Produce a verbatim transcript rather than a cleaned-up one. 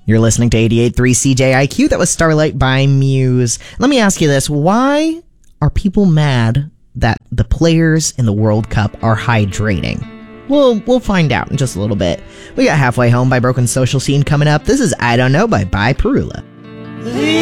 You're listening to eighty-eight point three C J I Q. That was Starlight by Muse. Let me ask you this. Why are people mad that the players in the World Cup are hydrating? Well, we'll find out in just a little bit. We got Halfway Home by Broken Social Scene coming up. This is I Don't Know by Bye Perula.